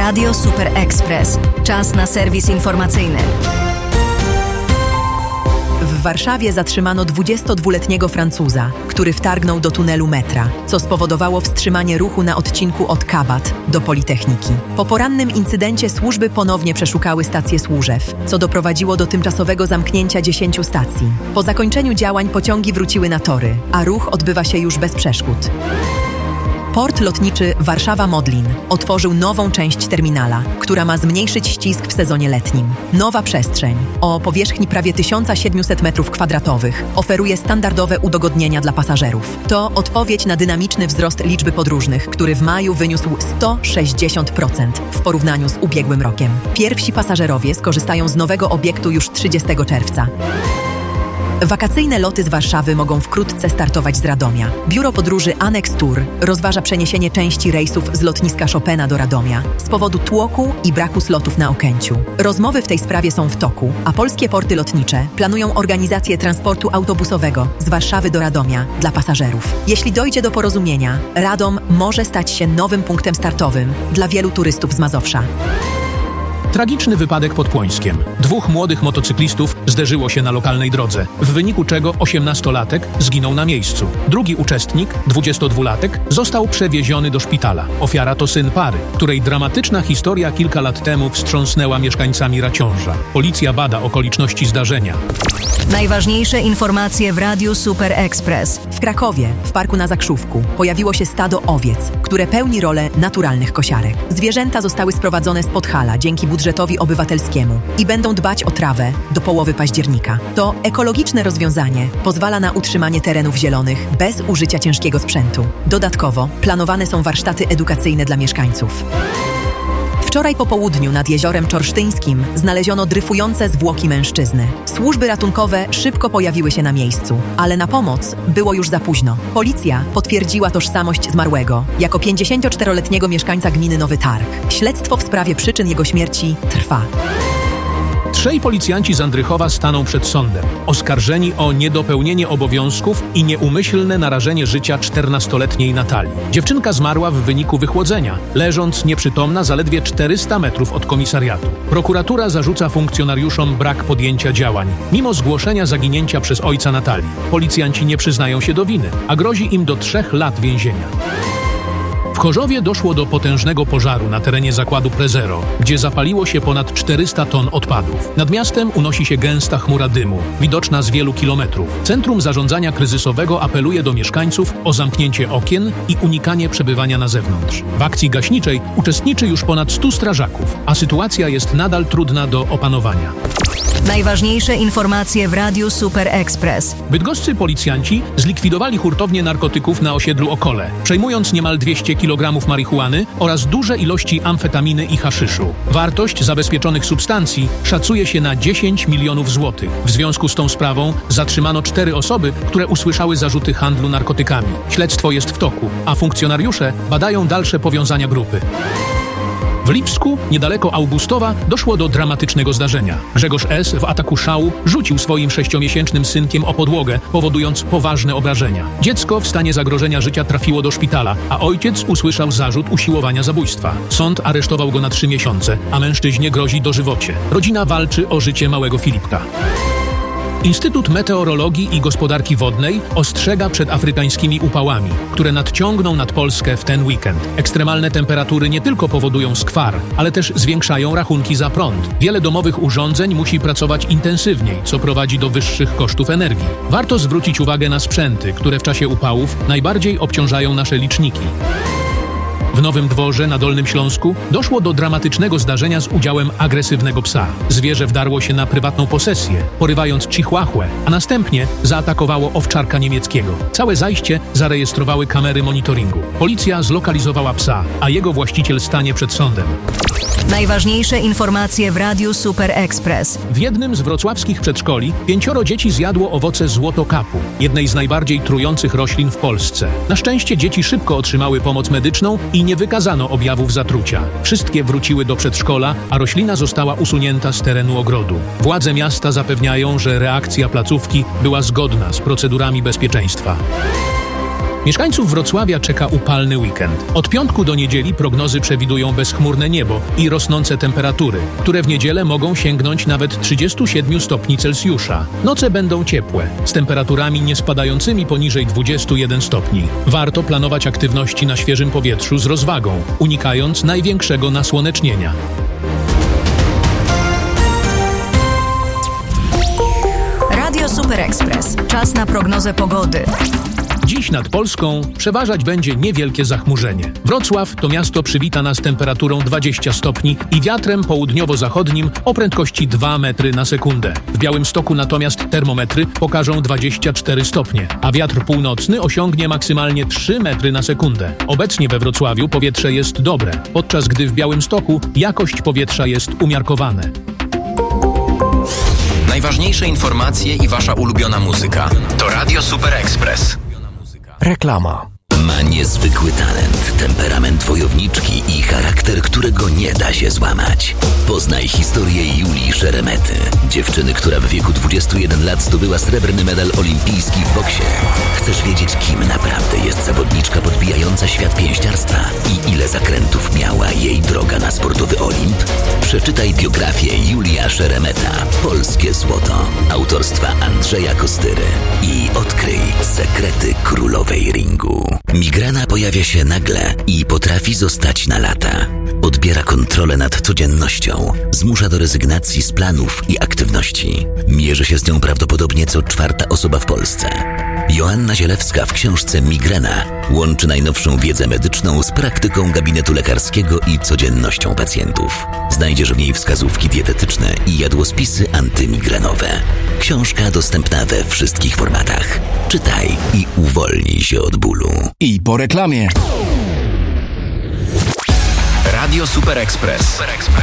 Radio Super Express. Czas na serwis informacyjny. W Warszawie zatrzymano 22-letniego Francuza, który wtargnął do tunelu metra, co spowodowało wstrzymanie ruchu na odcinku od Kabat do Politechniki. Po porannym incydencie służby ponownie przeszukały stację Służew, co doprowadziło do tymczasowego zamknięcia 10 stacji. Po zakończeniu działań pociągi wróciły na tory, a ruch odbywa się już bez przeszkód. Port lotniczy Warszawa-Modlin otworzył nową część terminala, która ma zmniejszyć ścisk w sezonie letnim. Nowa przestrzeń o powierzchni prawie 1700 m2 oferuje standardowe udogodnienia dla pasażerów. To odpowiedź na dynamiczny wzrost liczby podróżnych, który w maju wyniósł 160% w porównaniu z ubiegłym rokiem. Pierwsi pasażerowie skorzystają z nowego obiektu już 30 czerwca. Wakacyjne loty z Warszawy mogą wkrótce startować z Radomia. Biuro podróży Annex Tour rozważa przeniesienie części rejsów z lotniska Chopina do Radomia z powodu tłoku i braku slotów na Okęciu. Rozmowy w tej sprawie są w toku, a polskie porty lotnicze planują organizację transportu autobusowego z Warszawy do Radomia dla pasażerów. Jeśli dojdzie do porozumienia, Radom może stać się nowym punktem startowym dla wielu turystów z Mazowsza. Tragiczny wypadek pod Płońskiem. 2 młodych motocyklistów zderzyło się na lokalnej drodze, w wyniku czego 18-latek zginął na miejscu. Drugi uczestnik, 22-latek, został przewieziony do szpitala. Ofiara to syn pary, której dramatyczna historia kilka lat temu wstrząsnęła mieszkańcami Raciąża. Policja bada okoliczności zdarzenia. Najważniejsze informacje w Radiu Super Express. W Krakowie, w parku na Zakrzówku, pojawiło się stado owiec, które pełni rolę naturalnych kosiarek. Zwierzęta zostały sprowadzone z Podhala dzięki budżetowi obywatelskiemu i będą dbać o trawę do połowy października. To ekologiczne rozwiązanie pozwala na utrzymanie terenów zielonych bez użycia ciężkiego sprzętu. Dodatkowo planowane są warsztaty edukacyjne dla mieszkańców. Wczoraj po południu nad jeziorem Czorsztyńskim znaleziono dryfujące zwłoki mężczyzny. Służby ratunkowe szybko pojawiły się na miejscu, ale na pomoc było już za późno. Policja potwierdziła tożsamość zmarłego jako 54-letniego mieszkańca gminy Nowy Targ. Śledztwo w sprawie przyczyn jego śmierci trwa. 3 policjanci z Andrychowa staną przed sądem, oskarżeni o niedopełnienie obowiązków i nieumyślne narażenie życia 14-letniej Natalii. Dziewczynka zmarła w wyniku wychłodzenia, leżąc nieprzytomna zaledwie 400 metrów od komisariatu. Prokuratura zarzuca funkcjonariuszom brak podjęcia działań, mimo zgłoszenia zaginięcia przez ojca Natalii. Policjanci nie przyznają się do winy, a grozi im do 3 lat więzienia. W Chorzowie doszło do potężnego pożaru na terenie zakładu Prezero, gdzie zapaliło się ponad 400 ton odpadów. Nad miastem unosi się gęsta chmura dymu, widoczna z wielu kilometrów. Centrum Zarządzania Kryzysowego apeluje do mieszkańców o zamknięcie okien i unikanie przebywania na zewnątrz. W akcji gaśniczej uczestniczy już ponad 100 strażaków, a sytuacja jest nadal trudna do opanowania. Najważniejsze informacje w Radiu Super Express. Bydgoscy policjanci zlikwidowali hurtownię narkotyków na osiedlu Okole, przejmując niemal 200 kg marihuany oraz duże ilości amfetaminy i haszyszu. Wartość zabezpieczonych substancji szacuje się na 10 milionów złotych. W związku z tą sprawą zatrzymano 4 osoby, które usłyszały zarzuty handlu narkotykami. Śledztwo jest w toku, a funkcjonariusze badają dalsze powiązania grupy. W Lipsku, niedaleko Augustowa, doszło do dramatycznego zdarzenia. Grzegorz S. w ataku szału rzucił swoim 6-miesięcznym synkiem o podłogę, powodując poważne obrażenia. Dziecko w stanie zagrożenia życia trafiło do szpitala, a ojciec usłyszał zarzut usiłowania zabójstwa. Sąd aresztował go na 3 miesiące, a mężczyźnie grozi dożywocie. Rodzina walczy o życie małego Filipka. Instytut Meteorologii i Gospodarki Wodnej ostrzega przed afrykańskimi upałami, które nadciągną nad Polskę w ten weekend. Ekstremalne temperatury nie tylko powodują skwar, ale też zwiększają rachunki za prąd. Wiele domowych urządzeń musi pracować intensywniej, co prowadzi do wyższych kosztów energii. Warto zwrócić uwagę na sprzęty, które w czasie upałów najbardziej obciążają nasze liczniki. W Nowym Dworze na Dolnym Śląsku doszło do dramatycznego zdarzenia z udziałem agresywnego psa. Zwierzę wdarło się na prywatną posesję, porywając cichłachłę, a następnie zaatakowało owczarka niemieckiego. Całe zajście zarejestrowały kamery monitoringu. Policja zlokalizowała psa, a jego właściciel stanie przed sądem. Najważniejsze informacje w Radiu Super Express. W jednym z wrocławskich przedszkoli 5 dzieci zjadło owoce złotokapu, jednej z najbardziej trujących roślin w Polsce. Na szczęście dzieci szybko otrzymały pomoc medyczną i nie wykazano objawów zatrucia. Wszystkie wróciły do przedszkola, a roślina została usunięta z terenu ogrodu. Władze miasta zapewniają, że reakcja placówki była zgodna z procedurami bezpieczeństwa. Mieszkańców Wrocławia czeka upalny weekend. Od piątku do niedzieli prognozy przewidują bezchmurne niebo i rosnące temperatury, które w niedzielę mogą sięgnąć nawet 37 stopni Celsjusza. Noce będą ciepłe, z temperaturami nie spadającymi poniżej 21 stopni. Warto planować aktywności na świeżym powietrzu z rozwagą, unikając największego nasłonecznienia. Radio Super Express. Czas na prognozę pogody. Dziś nad Polską przeważać będzie niewielkie zachmurzenie. Wrocław to miasto przywita nas temperaturą 20 stopni i wiatrem południowo-zachodnim o prędkości 2 metry na sekundę. W Białymstoku natomiast termometry pokażą 24 stopnie, a wiatr północny osiągnie maksymalnie 3 metry na sekundę. Obecnie we Wrocławiu powietrze jest dobre, podczas gdy w Białymstoku jakość powietrza jest umiarkowane. Najważniejsze informacje i wasza ulubiona muzyka to Radio Super Express. Reklama. Ma niezwykły talent, temperament wojowniczki i charakter, którego nie da się złamać. Poznaj historię Julii Szeremety, dziewczyny, która w wieku 21 lat zdobyła srebrny medal olimpijski w boksie. Chcesz wiedzieć, kim naprawdę jest zawodniczka podbijająca świat pięściarstwa i ile zakrętów miała jej droga na sportowy Olimp? Przeczytaj biografię Julia Szeremeta, Polskie Złoto, autorstwa Andrzeja Kostyry i odkryj sekrety królowej ringu. Migrena pojawia się nagle i potrafi zostać na lata. Odbiera kontrolę nad codziennością, zmusza do rezygnacji z planów i aktywności. Mierzy się z nią prawdopodobnie co 4. osoba w Polsce. Joanna Zielewska w książce Migrena łączy najnowszą wiedzę medyczną z praktyką gabinetu lekarskiego i codziennością pacjentów. Znajdziesz w niej wskazówki dietetyczne i jadłospisy antymigrenowe. Książka dostępna we wszystkich formatach. Czytaj i uwolnij się od bólu. I po reklamie. Radio Super Express.